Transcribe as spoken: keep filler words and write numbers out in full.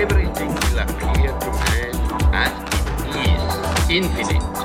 everything will appear to man as it is, infinite.